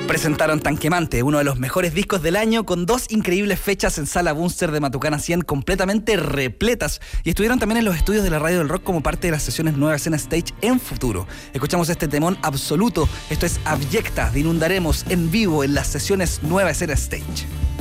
Presentaron Tanquemante, uno de los mejores discos del año, con 2 increíbles fechas en Sala Bunster de Matucana 100 completamente repletas, y estuvieron también en los estudios de la Radio del Rock como parte de las sesiones Nueva Escena Stage en futuro. Escuchamos este temón absoluto, esto es Abyecta de Inundaremos en vivo en las sesiones Nueva Escena Stage.